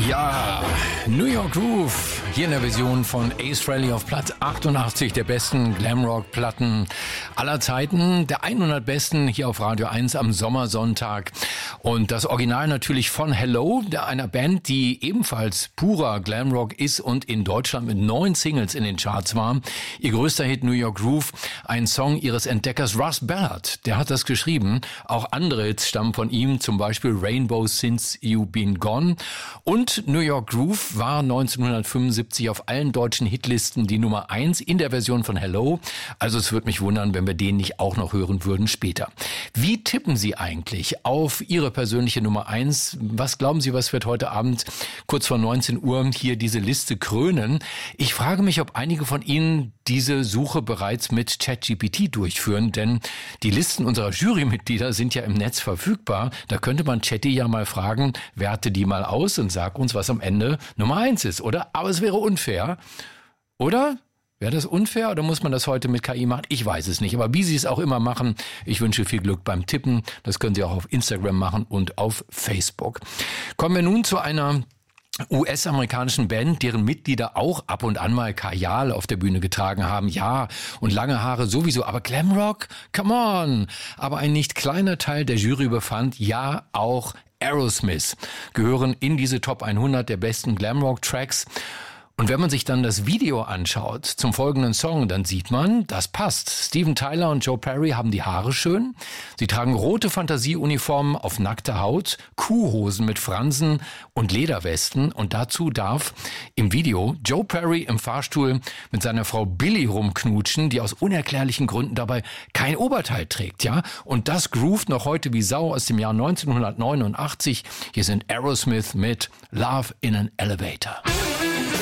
Ja, New York Groove, hier in der Version von Ace Frehley auf Platz 88 der besten Glamrock-Platten aller Zeiten. Der 100 besten hier auf Radio 1 am Sommersonntag. Und das Original natürlich von Hello, einer Band, die ebenfalls purer Glamrock ist und in Deutschland mit 9 Singles in den Charts war. Ihr größter Hit New York Groove, ein Song ihres Entdeckers Russ Ballard. Der hat das geschrieben. Auch andere Hits stammen von ihm, zum Beispiel Rainbow Since You Been Gone. Und New York Groove war 1975 auf allen deutschen Hitlisten die Nummer 1 in der Version von Hello. Also es würde mich wundern, wenn wir den nicht auch noch hören würden später. Wie tippen Sie eigentlich auf Ihre persönliche Nummer 1? Was glauben Sie, was wird heute Abend kurz vor 19 Uhr hier diese Liste krönen? Ich frage mich, ob einige von Ihnen diese Suche bereits mit ChatGPT durchführen, denn die Listen unserer Jurymitglieder sind ja im Netz verfügbar. Da könnte man Chatty ja mal fragen, werte die mal aus und sag uns, was am Ende Nummer 1 ist, oder? Aber es wäre unfair, oder? Wäre das unfair oder muss man das heute mit KI machen? Ich weiß es nicht, aber wie Sie es auch immer machen, ich wünsche viel Glück beim Tippen. Das können Sie auch auf Instagram machen und auf Facebook. Kommen wir nun zu einer US-amerikanischen Band, deren Mitglieder auch ab und an mal Kajal auf der Bühne getragen haben. Ja, und lange Haare sowieso, aber Glamrock? Come on! Aber ein nicht kleiner Teil der Jury befand, ja, auch Aerosmith gehören in diese Top 100 der besten Glamrock-Tracks. Und wenn man sich dann das Video anschaut zum folgenden Song, dann sieht man, das passt. Steven Tyler und Joe Perry haben die Haare schön. Sie tragen rote Fantasieuniformen auf nackter Haut, Kuhhosen mit Fransen und Lederwesten. Und dazu darf im Video Joe Perry im Fahrstuhl mit seiner Frau Billy rumknutschen, die aus unerklärlichen Gründen dabei kein Oberteil trägt, ja? Und das groovt noch heute wie Sau aus dem Jahr 1989. Hier sind Aerosmith mit Love in an Elevator.